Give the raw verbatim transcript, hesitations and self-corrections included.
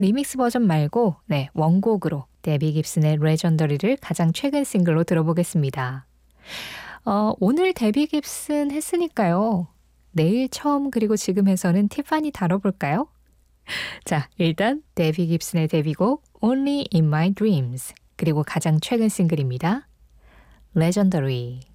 리믹스 버전 말고 네, 원곡으로 데비 깁슨의 레전더리를 가장 최근 싱글로 들어보겠습니다. 어, 오늘 데비 깁슨 했으니까요. 내일 처음 그리고 지금 해서는 티파니 다뤄볼까요? 자, 일단 데비 깁슨의 데뷔곡 Only in My Dreams 그리고 가장 최근 싱글입니다. 레전더리.